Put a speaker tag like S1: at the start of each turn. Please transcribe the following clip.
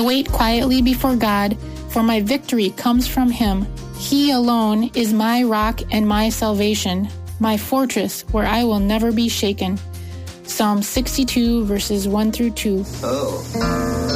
S1: wait quietly before God, for my victory comes from Him. He alone is my rock and my salvation, my fortress where I will never be shaken. Psalm 62, verses 1 through 2.
S2: Oh.